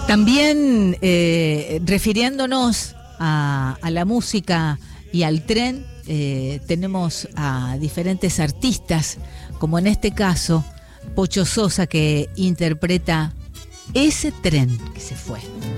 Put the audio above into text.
También refiriéndonos a la música y al tren, tenemos a diferentes artistas, como en este caso Pocho Sosa, que interpreta Ese tren que se fue.